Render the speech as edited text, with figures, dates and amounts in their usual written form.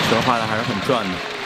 说话的还是很赚的。